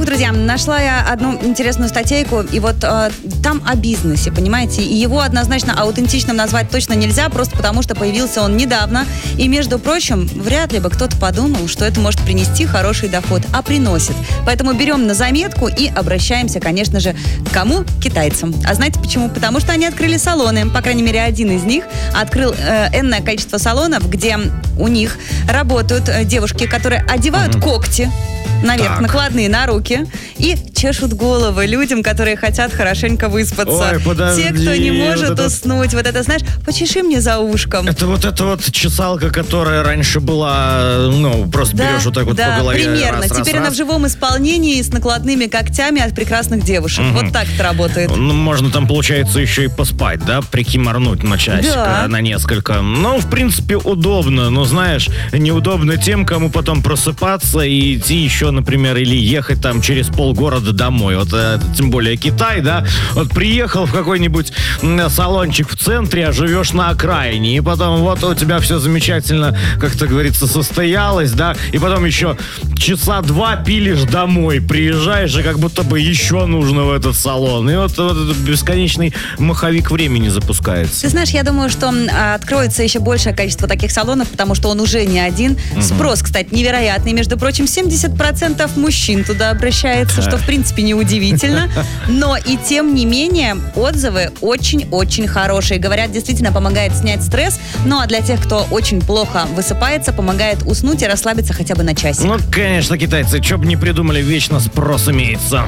друзья, нашла я одну интересную статейку, и вот там о бизнесе, понимаете, и его однозначно аутентичным назвать точно нельзя, просто потому что появился он недавно, и, между прочим, вряд ли бы кто-то подумал, что это может принести хороший доход, а приносит. Поэтому берем на заметку и обращаемся, конечно же, к кому? Китайцам. А знаете почему? Потому что они открыли салоны, по крайней мере, один из них открыл энное количество салонов, где у них работают девушки, которые одевают когти наверх, накладные на руки, и чешут головы людям, которые хотят хорошенько выспаться. Ой, подожди, те, кто не может вот это... уснуть. Вот это, знаешь, почеши мне за ушком. Это вот чесалка, которая раньше была, просто берешь вот так вот по голове. Примерно. Теперь она в живом исполнении с накладными когтями от прекрасных девушек. Вот так это работает. Можно там, получается, еще и поспать, да? Прикиморнуть на часик, на несколько. В принципе, удобно. Но, знаешь, неудобно тем, кому потом просыпаться и идти еще, например, или ехать там через полгорода домой. Вот тем более Китай, да? Вот приехал в какой-нибудь салончик в центре, а живешь на окраине. И потом вот у тебя все замечательно, как-то говорится, состоялось, да? И потом еще часа 2 пилишь домой. Приезжаешь, и как будто бы еще нужно в этот салон. И вот этот бесконечный маховик времени запускается. Ты знаешь, я думаю, что откроется еще большее количество таких салонов, потому что он уже не один. Спрос, кстати, невероятный. Между прочим, 70% мужчин туда обращается, что, в принципе, неудивительно. Но и тем не менее, отзывы очень-очень хорошие. Говорят, действительно помогает снять стресс. Ну, а для тех, кто очень плохо высыпается, помогает уснуть и расслабиться хотя бы на часик. Конечно, китайцы, что бы ни придумали, вечно спрос имеется.